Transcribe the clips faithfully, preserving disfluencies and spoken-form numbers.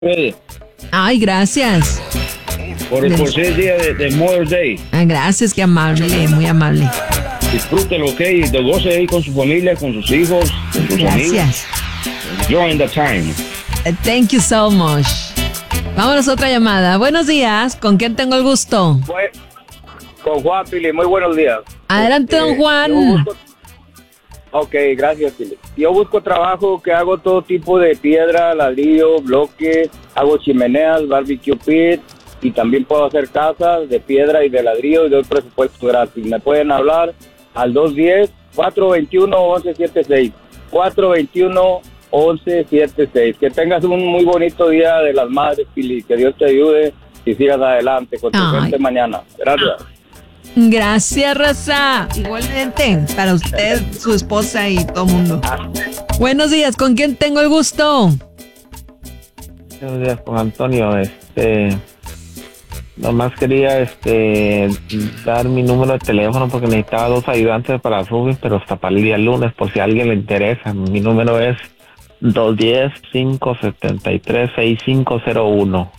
Eh, Ay, gracias. Por, por ser el día de, de Mother's Day. Ah, gracias, qué amable, muy amable. Disfrútelo, ok, de goce ahí con su familia, con sus hijos, con sus amigos. Gracias. Enjoy the time. Uh, Thank you so much. Vámonos a otra llamada. Buenos días, ¿con quién tengo el gusto? Fue con Juan Pili, muy buenos días. Adelante, don Eh, Juan. yo busco- Ok, gracias, Pili. Yo busco trabajo que hago todo tipo de piedra, ladrillo, bloque, hago chimeneas, barbecue pit y también puedo hacer casas de piedra y de ladrillo y doy presupuesto gratis. Me pueden hablar al dos uno cero, cuatro dos uno, uno uno siete seis. cuatro dos uno, uno uno siete seis. Que tengas un muy bonito día de las madres, Pili. Que Dios te ayude y sigas adelante con tu Ay. gente mañana. Gracias. Gracias, Rosa. Igualmente, para usted, su esposa y todo el mundo. Buenos días, ¿con quién tengo el gusto? Buenos días, con Antonio. Este, nomás quería este dar mi número de teléfono porque necesitaba dos ayudantes para Rubén, pero hasta para el día lunes, por si a alguien le interesa. Mi número es dos uno cero, cinco siete tres, seis cinco cero uno.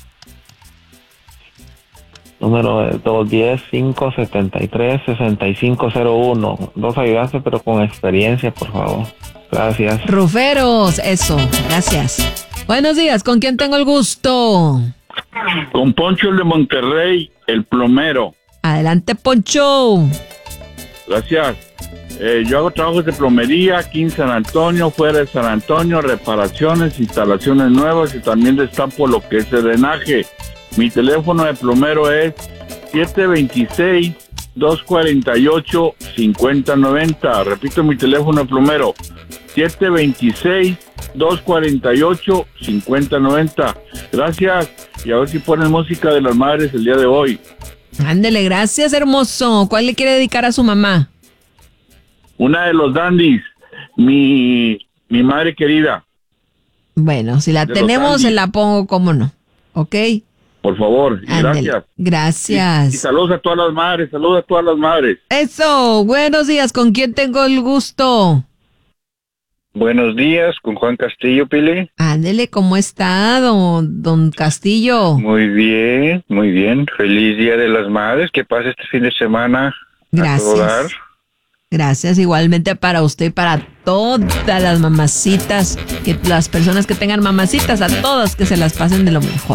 Número es dos uno cero, cinco siete tres, seis cinco cero uno. Dos ayudantes, pero con experiencia, por favor. Gracias. Ruferos, eso, gracias. Buenos días, ¿con quién tengo el gusto? Con Poncho el de Monterrey, el plomero. Adelante, Poncho. Gracias. Eh, yo hago trabajos de plomería aquí en San Antonio, fuera de San Antonio, reparaciones, instalaciones nuevas y también destapo lo que es el drenaje. Mi teléfono de plomero es siete dos seis, dos cuatro ocho, cinco cero nueve cero. Repito mi teléfono de plomero, siete dos seis, dos cuatro ocho, cinco cero nueve cero. Gracias, y a ver si ponen música de las madres el día de hoy. Ándele, gracias, hermoso. ¿Cuál le quiere dedicar a su mamá? Una de los dandies, mi, mi madre querida, Bueno, si la De los tenemos, dandies. se la pongo, cómo no. ¿Ok? por favor, y Ándele. gracias. Gracias. Y, y saludos a todas las madres, saludos a todas las madres. Eso, buenos días, ¿con quién tengo el gusto? Buenos días, con Juan Castillo, Pili. Ándele, ¿cómo está, don, don Castillo? Muy bien, muy bien. Feliz Día de las Madres. Que pase este fin de semana a todo dar. Gracias. Gracias, igualmente para usted y para todas las mamacitas, que las personas que tengan mamacitas, a todas que se las pasen de lo mejor.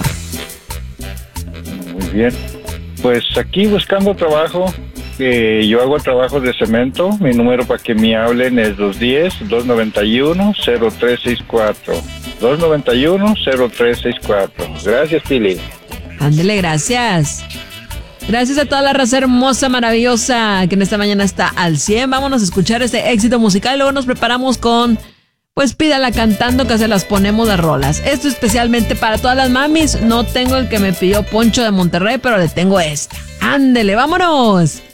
Muy bien. Pues aquí buscando trabajo. Eh, yo hago trabajos de cemento. Mi número para que me hablen es dos uno cero, dos nueve uno, cero tres seis cuatro. dos nueve uno, cero tres seis cuatro. Gracias, Pili. Ándele, gracias. Gracias a toda la raza hermosa, maravillosa, que en esta mañana está al cien. Vámonos a escuchar este éxito musical y luego nos preparamos con, pues pídala cantando, que se las ponemos de rolas. Esto especialmente para todas las mamis. No tengo el que me pidió Poncho de Monterrey, pero le tengo esta. Ándele, vámonos.